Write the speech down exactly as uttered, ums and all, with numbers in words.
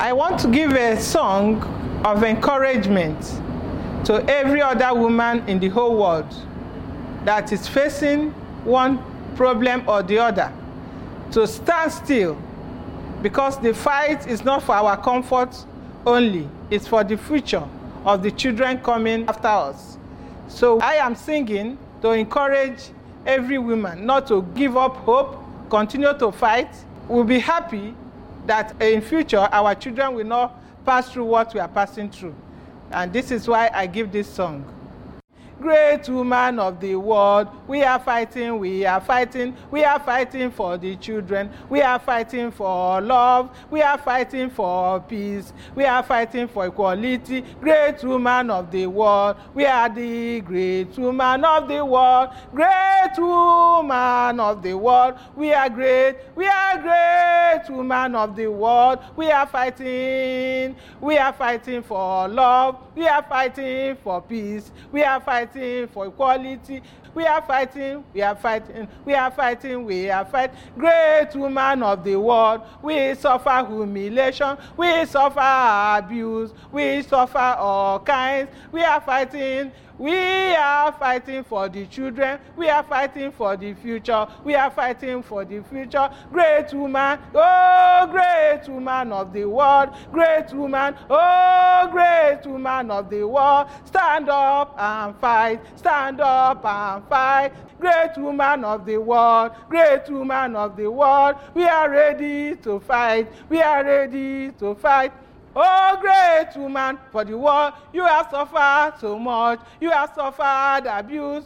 I want to give a song of encouragement to every other woman in the whole world that is facing one problem or the other, to stand still, because the fight is not for our comfort only, it's for the future of the children coming after us. So I am singing to encourage every woman not to give up hope, continue to fight. We'll be happy that in future our children will not pass through what we are passing through. And this is why I give this song. Great woman of the world, we are fighting, we are fighting, we are fighting for the children, we are fighting for love, we are fighting for peace, we are fighting for equality. Great woman of the world, we are the great woman of the world, great woman of the world, we are great, we are great woman of the world, we are fighting, we are fighting for love, we are fighting for peace, we are fighting for equality, we are fighting, we are fighting, we are fighting, we are fighting. Great woman of the world, we suffer humiliation, we suffer abuse, we suffer all kinds. We are fighting, we are fighting for the children, we are fighting for the future, we are fighting for the future. Great woman, oh great woman of the world, great woman, oh great woman of the world, stand up and fight, stand up and fight. Great woman of the world, great woman of the world, we are ready to fight, we are ready to fight. Oh, great woman for the world, you have suffered so much, you have suffered abuse,